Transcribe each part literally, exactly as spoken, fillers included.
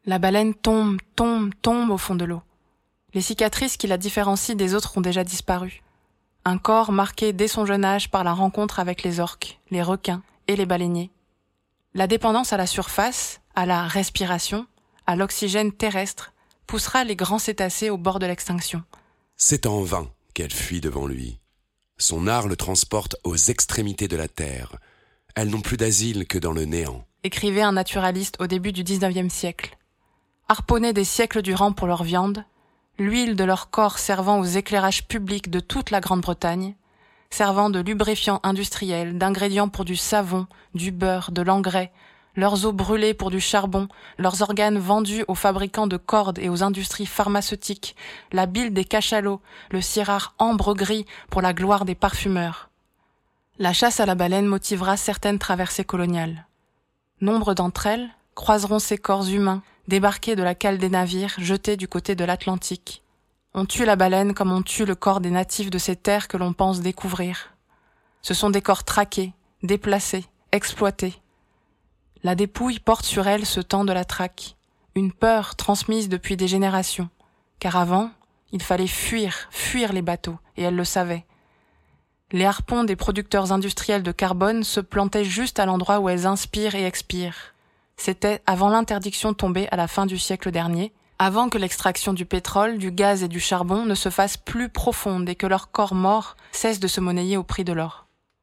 La baleine tombe, tombe, tombe au fond de l'eau. Les cicatrices qui la différencient des autres ont déjà disparu. Un corps marqué dès son jeune âge par la rencontre avec les orques, les requins et les baleiniers. La dépendance à la surface, à la respiration, à l'oxygène terrestre, poussera les grands cétacés au bord de l'extinction. C'est en vain qu'elle fuit devant lui. Son art le transporte aux extrémités de la terre. Elles n'ont plus d'asile que dans le néant. Écrivait un naturaliste au début du dix-neuvième siècle. Harponnés des siècles durant pour leur viande, l'huile de leur corps servant aux éclairages publics de toute la Grande-Bretagne, servant de lubrifiant industriel, d'ingrédients pour du savon, du beurre, de l'engrais, leurs os brûlés pour du charbon, leurs organes vendus aux fabricants de cordes et aux industries pharmaceutiques, la bile des cachalots, le cirard ambre-gris pour la gloire des parfumeurs. La chasse à la baleine motivera certaines traversées coloniales. Nombre d'entre elles croiseront ces corps humains, débarqués de la cale des navires jetés du côté de l'Atlantique. On tue la baleine comme on tue le corps des natifs de ces terres que l'on pense découvrir. Ce sont des corps traqués, déplacés, exploités. La dépouille porte sur elle ce temps de la traque, une peur transmise depuis des générations, car avant, il fallait fuir, fuir les bateaux, et elle le savait. Les harpons des producteurs industriels de carbone se plantaient juste à l'endroit où elles inspirent et expirent. C'était avant l'interdiction tombée à la fin du siècle dernier, avant que l'extraction du pétrole, du gaz et du charbon ne se fasse plus profonde et que leur corps mort cesse de se monnayer au prix de l'or.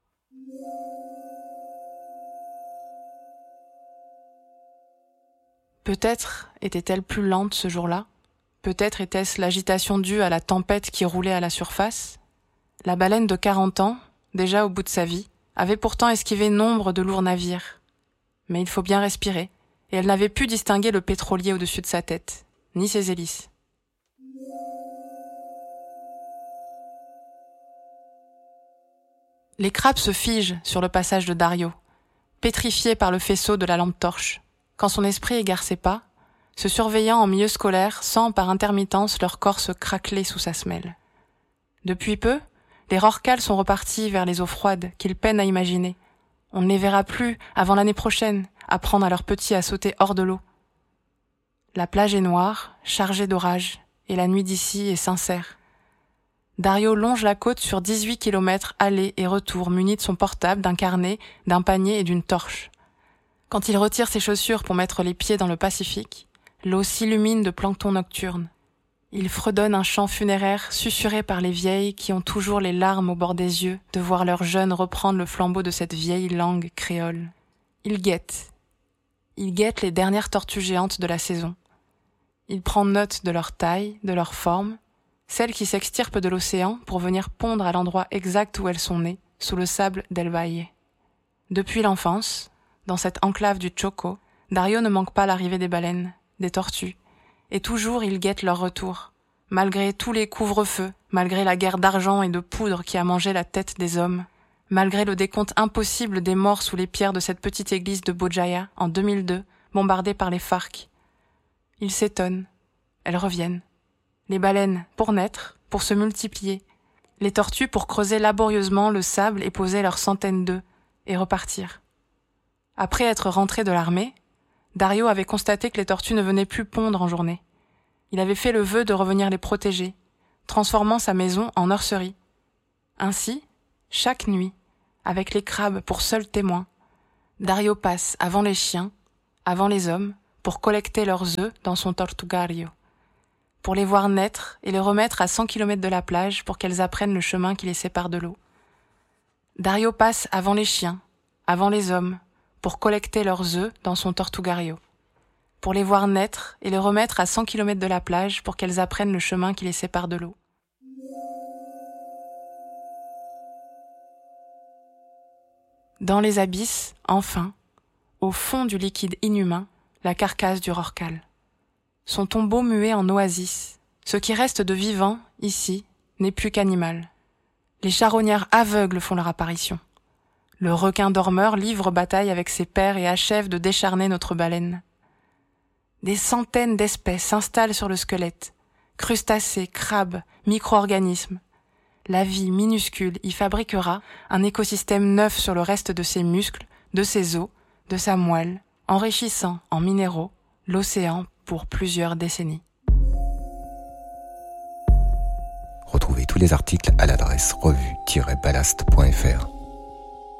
Peut-être était-elle plus lente ce jour-là. Peut-être était-ce l'agitation due à la tempête qui roulait à la surface. La baleine de quarante ans, déjà au bout de sa vie, avait pourtant esquivé nombre de lourds navires. Mais il faut bien respirer, et elle n'avait pu distinguer le pétrolier au-dessus de sa tête, ni ses hélices. Les crabes se figent sur le passage de Dario, pétrifiés par le faisceau de la lampe torche. Quand son esprit égare ses pas, ce surveillant en milieu scolaire sent par intermittence leur corps se craqueler sous sa semelle. Depuis peu, les rorquals sont repartis vers les eaux froides qu'ils peinent à imaginer. On ne les verra plus avant l'année prochaine, apprendre à leurs petits à sauter hors de l'eau. La plage est noire, chargée d'orage, et la nuit d'ici est sincère. Dario longe la côte sur dix-huit kilomètres aller et retour muni de son portable, d'un carnet, d'un panier et d'une torche. Quand il retire ses chaussures pour mettre les pieds dans le Pacifique, l'eau s'illumine de plancton nocturne. Il fredonne un chant funéraire susurré par les vieilles qui ont toujours les larmes au bord des yeux de voir leurs jeunes reprendre le flambeau de cette vieille langue créole. Il guette. Il guette les dernières tortues géantes de la saison. Il prend note de leur taille, de leur forme, celles qui s'extirpent de l'océan pour venir pondre à l'endroit exact où elles sont nées, sous le sable d'El Valle. Depuis l'enfance, dans cette enclave du Choco, Dario ne manque pas l'arrivée des baleines, des tortues, et toujours il guette leur retour, malgré tous les couvre-feux, malgré la guerre d'argent et de poudre qui a mangé la tête des hommes, malgré le décompte impossible des morts sous les pierres de cette petite église de Bojaya en deux mille deux, bombardée par les FARC. Il s'étonne. Elles reviennent. Les baleines pour naître, pour se multiplier. Les tortues pour creuser laborieusement le sable et poser leurs centaines d'œufs, et repartir. Après être rentré de l'armée, Dario avait constaté que les tortues ne venaient plus pondre en journée. Il avait fait le vœu de revenir les protéger, transformant sa maison en nurserie. Ainsi, chaque nuit, avec les crabes pour seuls témoins, Dario passe avant les chiens, avant les hommes, pour collecter leurs œufs dans son tortugario, pour les voir naître et les remettre à cent kilomètres de la plage pour qu'elles apprennent le chemin qui les sépare de l'eau. Dario passe avant les chiens, avant les hommes, pour collecter leurs œufs dans son tortugario, pour les voir naître et les remettre à cent kilomètres de la plage pour qu'elles apprennent le chemin qui les sépare de l'eau. Dans les abysses, enfin, au fond du liquide inhumain, la carcasse du rorqual. Son tombeau muet en oasis, ce qui reste de vivant, ici, n'est plus qu'animal. Les charognards aveugles font leur apparition. Le requin dormeur livre bataille avec ses pairs et achève de décharner notre baleine. Des centaines d'espèces s'installent sur le squelette. Crustacés, crabes, micro-organismes. La vie minuscule y fabriquera un écosystème neuf sur le reste de ses muscles, de ses os, de sa moelle, enrichissant en minéraux l'océan pour plusieurs décennies. Retrouvez tous les articles à l'adresse revue tiret ballast point f r.